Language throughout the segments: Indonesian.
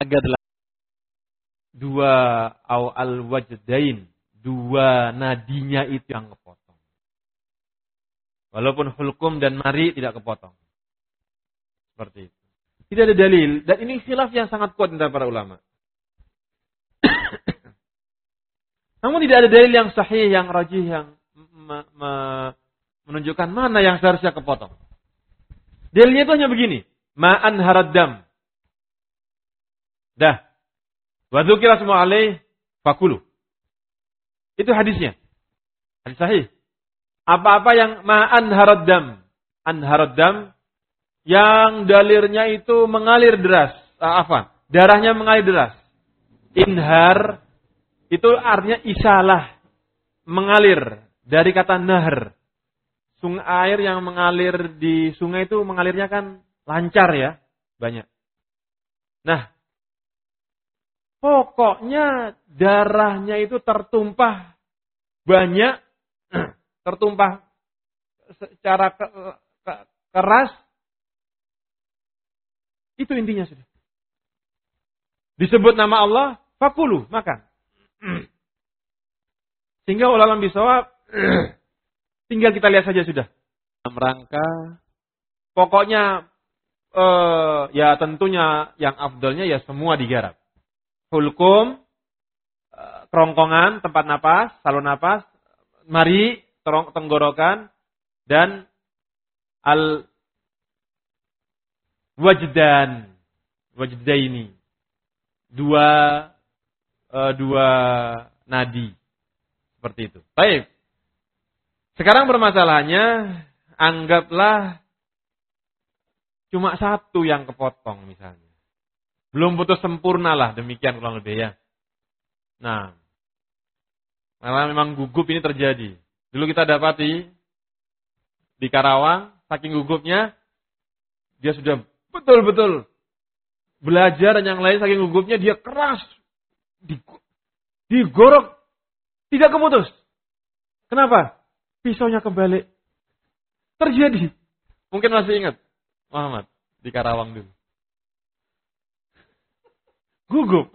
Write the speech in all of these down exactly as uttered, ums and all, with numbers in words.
adalah dua au al-wajdain, dua nadinya itu yang kepotong. Walaupun hulkum dan mari tidak kepotong. Seperti itu. Tidak ada dalil. Dan ini khilaf yang sangat kuat antara para ulama. Namun tidak ada dalil yang sahih, yang rajih, yang me- me- menunjukkan mana yang seharusnya kepotong. Dalilnya itu hanya begini. Ma'an haraddam. Dah. Wa dzukira semua alaih fakulu. Itu hadisnya. Hadis sahih. Apa-apa yang ma'an haraddam. An haraddam. Yang dalirnya itu mengalir deras. Ah, apa? Darahnya mengalir deras. Inhar. Itu artinya isalah. Mengalir. Dari kata nahr. Sungai air yang mengalir di sungai itu mengalirnya kan lancar ya. Banyak. Nah. Pokoknya darahnya itu tertumpah banyak. Tertumpah secara ke, ke, keras. Itu intinya sudah. Disebut nama Allah, fakulu, makan. Sehingga ulama bisawab, tinggal kita lihat saja sudah. Dalam rangka, pokoknya, eh, ya tentunya yang afdalnya ya semua digarap. Hulkum, eh, kerongkongan, tempat napas, salur napas, mari, terong, tenggorokan, dan al wajdan, wajdaini, dua uh, dua nadi, seperti itu. Baik. Sekarang permasalahannya, anggaplah cuma satu yang kepotong misalnya, belum putus sempurna lah, demikian kurang lebih ya. Nah, karena memang gugup ini terjadi. Dulu kita dapati di Karawang, saking gugupnya, dia sudah betul-betul belajar dan yang lain saking gugupnya dia keras. Digorok. Tidak keputus. Kenapa? Pisaunya kebalik. Terjadi. Mungkin masih ingat Muhammad di Karawang dulu. Gugup.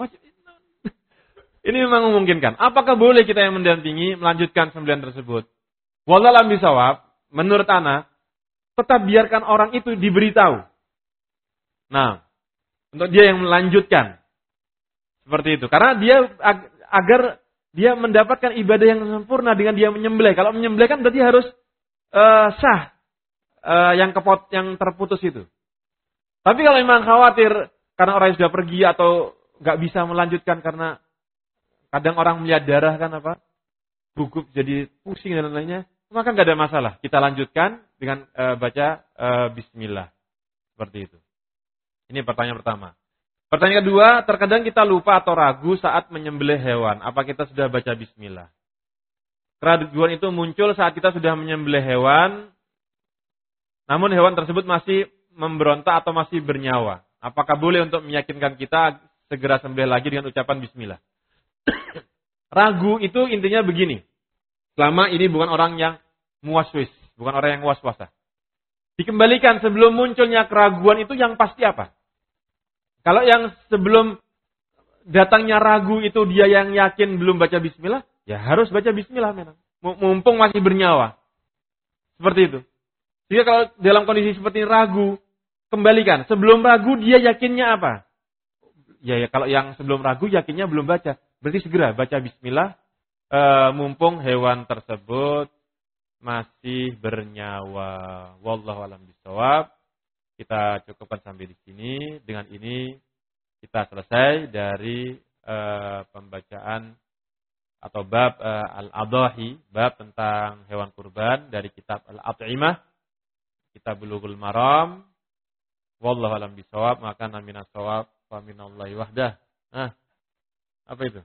Ini memang memungkinkan. Apakah boleh kita yang mendampingi melanjutkan sembilan tersebut? Wallahu a'lam bishawab, menurut ana, tetap biarkan orang itu diberitahu. Nah, untuk dia yang melanjutkan. Seperti itu. Karena dia ag- agar dia mendapatkan ibadah yang sempurna dengan dia menyembelih. Kalau menyembelih kan berarti harus uh, sah uh, yang kepot yang terputus itu. Tapi kalau memang khawatir karena orang yang sudah pergi atau nggak bisa melanjutkan karena kadang orang melihat darah kan apa? Gugup jadi pusing dan lainnya, maka nggak ada masalah. Kita lanjutkan dengan uh, baca uh, bismillah. Seperti itu. Ini pertanyaan pertama. Pertanyaan kedua, terkadang kita lupa atau ragu saat menyembelih hewan. Apa kita sudah baca bismillah? Keraguan itu muncul saat kita sudah menyembelih hewan, namun hewan tersebut masih memberontak atau masih bernyawa. Apakah boleh untuk meyakinkan kita segera sembelih lagi dengan ucapan bismillah? Ragu itu intinya begini. Selama ini bukan orang yang muwaswis, bukan orang yang was-wasa. Dikembalikan sebelum munculnya keraguan itu yang pasti apa? Kalau yang sebelum datangnya ragu itu dia yang yakin belum baca bismillah, ya harus baca bismillah memang. Mumpung masih bernyawa. Seperti itu. Jadi kalau dalam kondisi seperti ini ragu, kembalikan. Sebelum ragu dia yakinnya apa? Ya, ya kalau yang sebelum ragu yakinnya belum baca. Berarti segera baca bismillah. E, mumpung hewan tersebut masih bernyawa. Wallahu a'lam bishawab. Kita cukupkan sampai di sini. Dengan ini kita selesai dari uh, pembacaan atau bab uh, al-adhahi, bab tentang hewan kurban dari kitab Al-At'imah, kitab Bulughul Maram. Wallahu a'lam bishawab. Maka minas shawab wa minallahi wahdah. Nah, apa itu?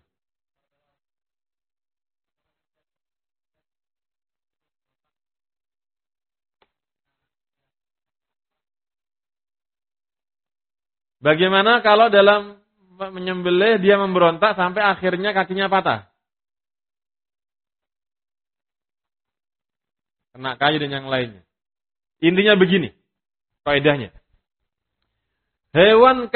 Bagaimana kalau dalam menyembelih dia memberontak sampai akhirnya kakinya patah? Kena kayu dan yang lainnya. Intinya begini, kaidahnya. Hewan